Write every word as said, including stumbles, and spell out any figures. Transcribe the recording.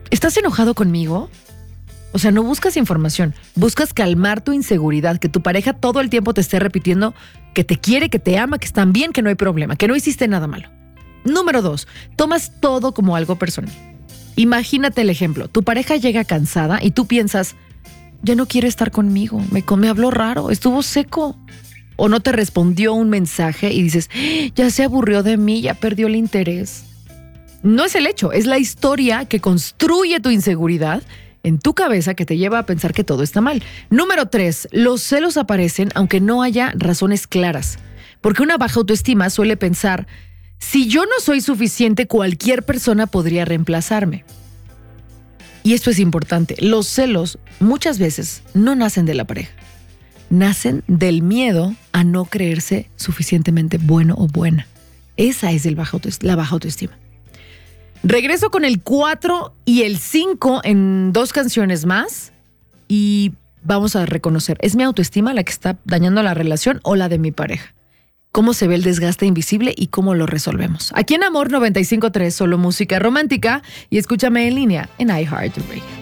¿Estás enojado conmigo? O sea, no buscas información, buscas calmar tu inseguridad, que tu pareja todo el tiempo te esté repitiendo que te quiere, que te ama, que están bien, que no hay problema, que no hiciste nada malo. Número dos, tomas todo como algo personal. Imagínate el ejemplo, tu pareja llega cansada y tú piensas, ya no quiere estar conmigo, me, me habló raro, estuvo seco. O no te respondió un mensaje y dices, ya se aburrió de mí, ya perdió el interés. No es el hecho, es la historia que construye tu inseguridad en tu cabeza que te lleva a pensar que todo está mal. Número tres, los celos aparecen aunque no haya razones claras. Porque una baja autoestima suele pensar, si yo no soy suficiente, cualquier persona podría reemplazarme. Y esto es importante, los celos muchas veces no nacen de la pareja. Nacen del miedo a no creerse suficientemente bueno o buena. Esa es el baja autoestima, la baja autoestima. Regreso con el cuatro y el cinco en dos canciones más y vamos a reconocer, ¿es mi autoestima la que está dañando la relación o la de mi pareja? ¿Cómo se ve el desgaste invisible y cómo lo resolvemos? Aquí en Amor noventa y cinco punto tres, solo música romántica y escúchame en línea en iHeartRadio.